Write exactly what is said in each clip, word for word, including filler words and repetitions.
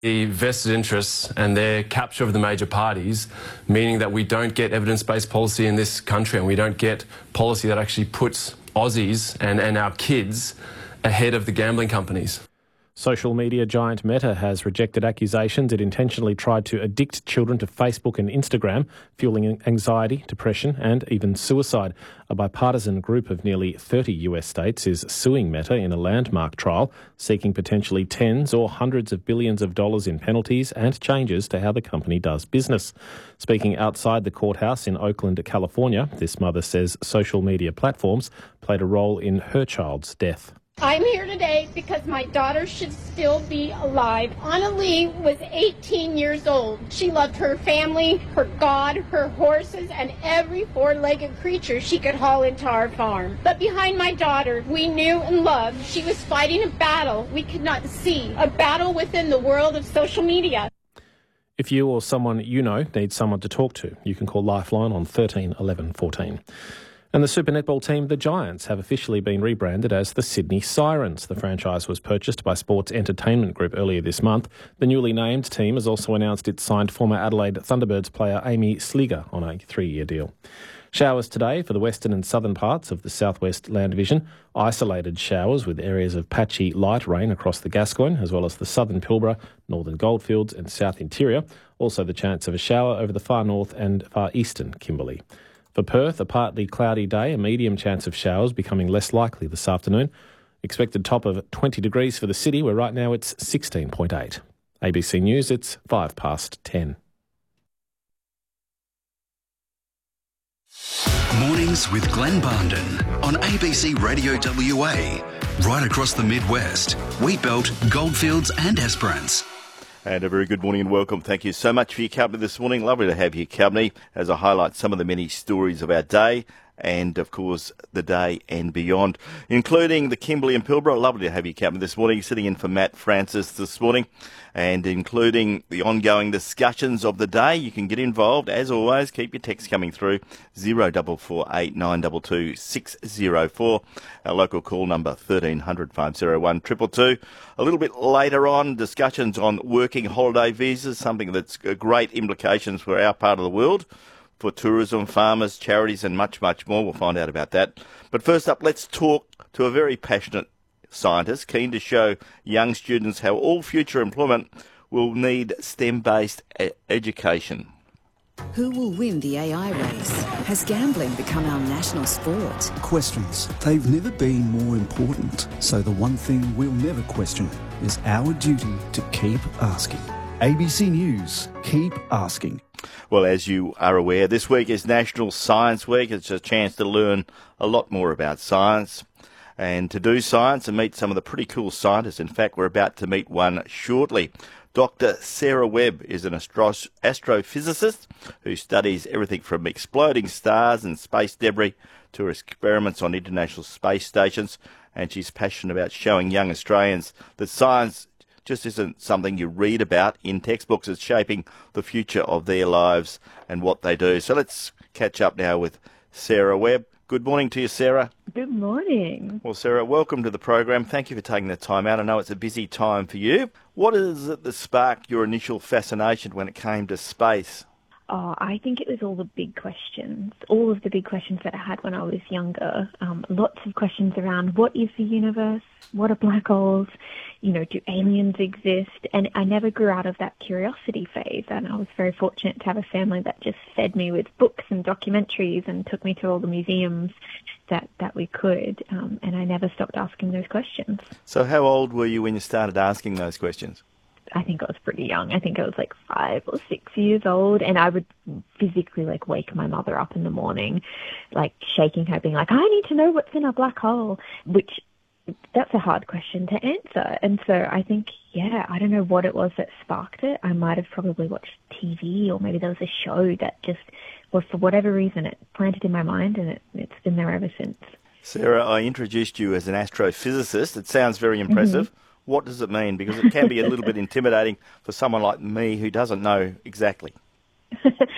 The vested interests and their capture of the major parties, meaning that we don't get evidence-based policy in this country and we don't get policy that actually puts Aussies and, and our kids ahead of the gambling companies. Social media giant Meta has rejected accusations it intentionally tried to addict children to Facebook and Instagram, fueling anxiety, depression and even suicide. A bipartisan group of nearly thirty U S states is suing Meta in a landmark trial, seeking potentially tens or hundreds of billions of dollars in penalties and changes to how the company does business. Speaking outside the courthouse in Oakland, California, this mother says social media platforms played a role in her child's death. I'm here today because my daughter should still be alive. Anna Lee was eighteen years old. She loved her family, her God, her horses, and every four-legged creature she could haul into our farm. But behind my daughter, we knew and loved, she was fighting a battle we could not see, a battle within the world of social media. If you or someone you know needs someone to talk to, you can call Lifeline on thirteen eleven fourteen. And the Super Netball team, the Giants, have officially been rebranded as the Sydney Sirens. The franchise was purchased by Sports Entertainment Group earlier this month. The newly named team has also announced it signed former Adelaide Thunderbirds player Amy Sliger on a three-year deal. Showers today for the western and southern parts of the southwest land division. Isolated showers with areas of patchy light rain across the Gascoyne, as well as the southern Pilbara, northern Goldfields and south interior. Also the chance of a shower over the far north and far eastern Kimberley. For Perth, a partly cloudy day, a medium chance of showers becoming less likely this afternoon. Expected top of twenty degrees for the city, where right now it's sixteen point eight. A B C News, it's five past ten. Mornings with Glenn Barnden on A B C Radio W A. Right across the Midwest, Wheatbelt, Goldfields and Esperance. And a very good morning and welcome. Thank you so much for your company this morning. Lovely to have your company as I highlight some of the many stories of our day and, of course, the day and beyond, including the Kimberley and Pilbara. Lovely to have your company this morning. Sitting in for Matt Francis this morning and including the ongoing discussions of the day. You can get involved. As always, keep your texts coming through zero four four eight nine two two six zero four. Our local call number thirteen hundred five oh one two two two. A little bit later on, discussions on working holiday visas, something that's great implications for our part of the world, for tourism, farmers, charities and much, much more. We'll find out about that. But first up, let's talk to a very passionate scientist keen to show young students how all future employment will need STEM-based e- education. Who will win the A I race? Has gambling become our national sport? Questions. They've never been more important. So the one thing we'll never question is our duty to keep asking. A B C News, keep asking. Well, as you are aware, this week is National Science Week. It's a chance to learn a lot more about science and to do science and meet some of the pretty cool scientists. In fact, we're about to meet one shortly. Doctor Sarah Webb is an astro- astrophysicist who studies everything from exploding stars and space debris to experiments on international space stations, and she's passionate about showing young Australians that science just isn't something you read about in textbooks. It's shaping the future of their lives and what they do. So let's catch up now with Sarah Webb. Good morning to you, Sarah. Good morning. Well, Sarah, welcome to the program. Thank you for taking the time out. I know it's a busy time for you. What is it that sparked your initial fascination when it came to space? Oh, I think it was all the big questions, all of the big questions that I had when I was younger. Um, lots of questions around what is the universe, what are black holes, you know, do aliens exist? And I never grew out of that curiosity phase. And I was very fortunate to have a family that just fed me with books and documentaries and took me to all the museums that, that we could. Um, and I never stopped asking those questions. So how old were you when you started asking those questions? I think I was pretty young. I think I was like five or six years old, and I would physically like wake my mother up in the morning, like shaking her, being like, I need to know what's in a black hole, which that's a hard question to answer. And so I think, yeah, I don't know what it was that sparked it. I might have probably watched T V, or maybe there was a show that just, well, for whatever reason, it planted in my mind, and it, it's been there ever since. Sarah, I introduced you as an astrophysicist. It sounds very impressive. Mm-hmm. What does it mean? Because it can be a little bit intimidating for someone like me who doesn't know exactly. It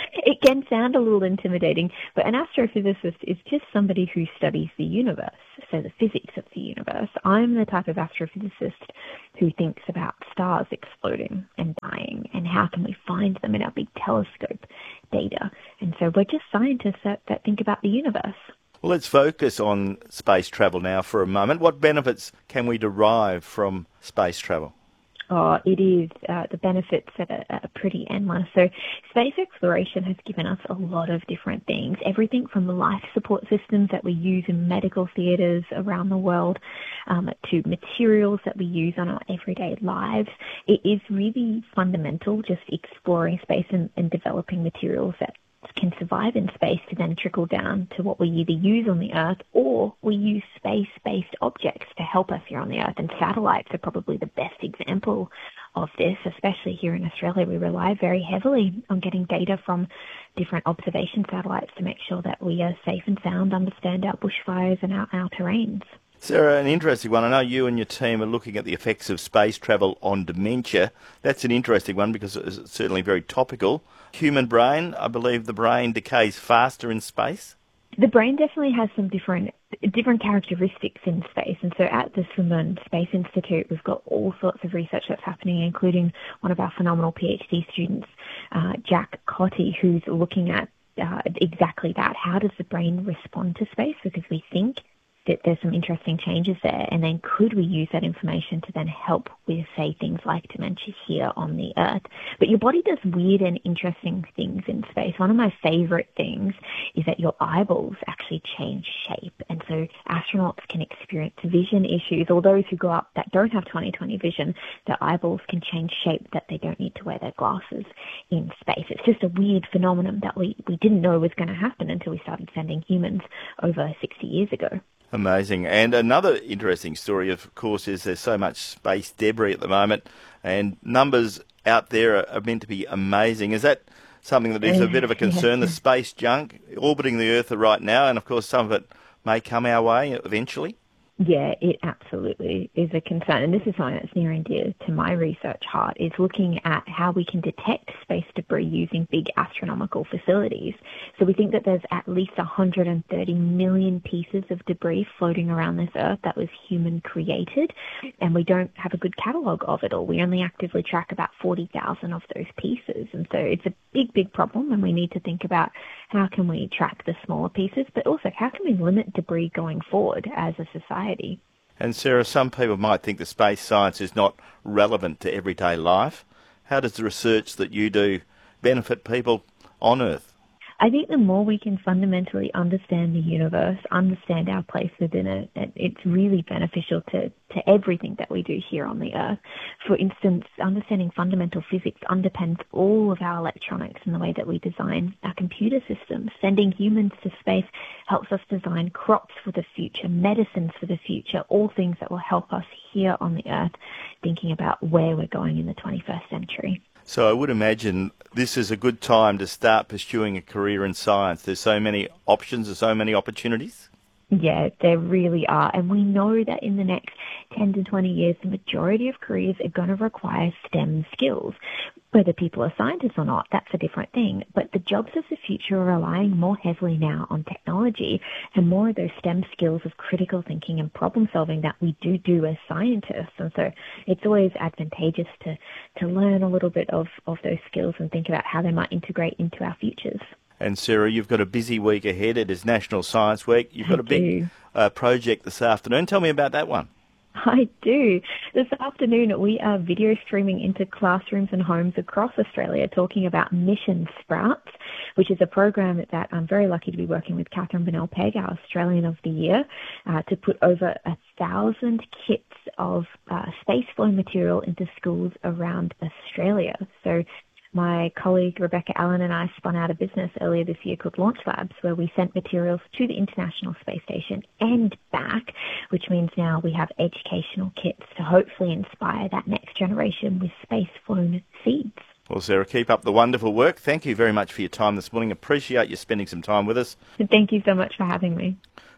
can sound a little intimidating, but an astrophysicist is just somebody who studies the universe, so the physics of the universe. I'm the type of astrophysicist who thinks about stars exploding and dying and how can we find them in our big telescope data. And so we're just scientists that, that think about the universe. Well, let's focus on space travel now for a moment. What benefits can we derive from space travel? Oh, it is. Uh, the benefits that are, are pretty endless. So space exploration has given us a lot of different things, everything from life support systems that we use in medical theatres around the world um, to materials that we use on our everyday lives. It is really fundamental just exploring space and, and developing materials that can survive in space to then trickle down to what we either use on the Earth or we use space-based objects to help us here on the Earth. And satellites are probably the best example of this, especially here in Australia. We rely very heavily on getting data from different observation satellites to make sure that we are safe and sound, understand our bushfires and our, our terrains. Sarah, an interesting one. I know you and your team are looking at the effects of space travel on dementia. That's an interesting one because it's certainly very topical. Human brain, I believe the brain decays faster in space? The brain definitely has some different different characteristics in space. And so at the Swinburne Space Institute, we've got all sorts of research that's happening, including one of our phenomenal PhD students, uh, Jack Cotty, who's looking at uh, exactly that. How does the brain respond to space? Because we think that there's some interesting changes there, and then could we use that information to then help with, say, things like dementia here on the Earth? But your body does weird and interesting things in space. One of my favourite things is that your eyeballs actually change shape, and so astronauts can experience vision issues, or those who go up that don't have twenty twenty vision, their eyeballs can change shape that they don't need to wear their glasses in space. It's just a weird phenomenon that we, we didn't know was going to happen until we started sending humans over sixty years ago. Amazing. And another interesting story, of course, is there's so much space debris at the moment, and numbers out there are, are meant to be amazing. Is that something that is a bit of a concern, the space junk orbiting the Earth right now, and of course some of it may come our way eventually? Yeah, it absolutely is a concern. And this is something that's near and dear to my research heart, is looking at how we can detect space debris using big astronomical facilities. So we think that there's at least one hundred thirty million pieces of debris floating around this Earth that was human created, and we don't have a good catalogue of it all. We only actively track about forty thousand of those pieces. And so it's a big, big problem, and we need to think about how can we track the smaller pieces, but also how can we limit debris going forward as a society. And Sarah, some people might think the space science is not relevant to everyday life. How does the research that you do benefit people on Earth? I think the more we can fundamentally understand the universe, understand our place within it, it's really beneficial to, to everything that we do here on the Earth. For instance, understanding fundamental physics underpins all of our electronics and the way that we design our computer systems. Sending humans to space helps us design crops for the future, medicines for the future, all things that will help us here on the Earth, thinking about where we're going in the twenty-first century. So I would imagine this is a good time to start pursuing a career in science. There's so many options, there's so many opportunities. Yeah, there really are. And we know that in the next ten to twenty years, the majority of careers are going to require STEM skills. Whether people are scientists or not, that's a different thing. But the jobs of the future are relying more heavily now on technology and more of those STEM skills of critical thinking and problem solving that we do do as scientists. And so it's always advantageous to, to learn a little bit of, of those skills and think about how they might integrate into our futures. And Sarah, you've got a busy week ahead. It is National Science Week. You've got I a big uh, project this afternoon. Tell me about that one. I do. This afternoon, we are video streaming into classrooms and homes across Australia talking about Mission Sprouts, which is a program that I'm very lucky to be working with Catherine Bennell-Pegg, our Australian of the Year, uh, to put over a thousand kits of uh, space flow material into schools around Australia. So my colleague Rebecca Allen and I spun out a business earlier this year called Launch Labs, where we sent materials to the International Space Station and back, which means now we have educational kits to hopefully inspire that next generation with space-flown seeds. Well, Sarah, keep up the wonderful work. Thank you very much for your time this morning. Appreciate you spending some time with us. Thank you so much for having me.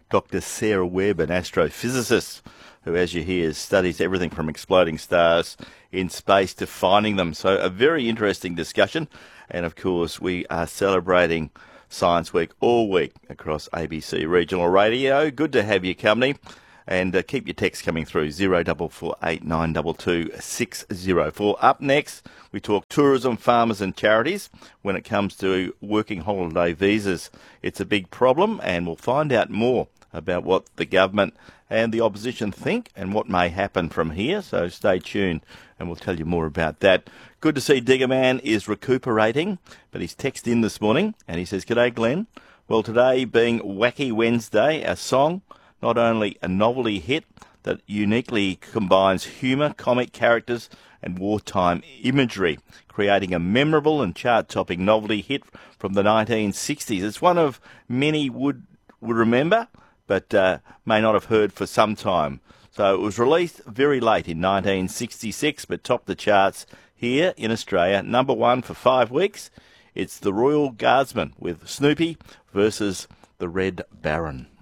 Doctor Sarah Webb, an astrophysicist who, as you hear, studies everything from exploding stars in space to finding them. So a very interesting discussion. And, of course, we are celebrating Science Week all week across A B C Regional Radio. Good to have your company. And uh, keep your texts coming through, zero four four eight nine two two six zero four. Up next, we talk tourism, farmers and charities when it comes to working holiday visas. It's a big problem, and we'll find out more about what the government and the opposition think and what may happen from here. So stay tuned and we'll tell you more about that. Good to see Digger Man is recuperating, but he's texted in this morning and he says, "G'day, Glenn. Well, today being Wacky Wednesday, a song, not only a novelty hit that uniquely combines humour, comic characters and wartime imagery, creating a memorable and chart-topping novelty hit from the nineteen sixties. It's one of many would, would remember, but uh, may not have heard for some time. So it was released very late in nineteen sixty-six, but topped the charts here in Australia, number one for five weeks. It's the Royal Guardsmen with Snoopy versus the Red Baron."